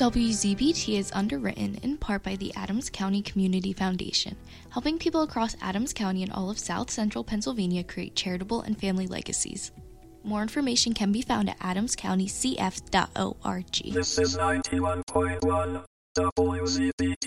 WZBT is underwritten in part by the Adams County Community Foundation, helping people across Adams County and all of South Central Pennsylvania create charitable and family legacies. More information can be found at adamscountycf.org. This is 91.1 WZBT.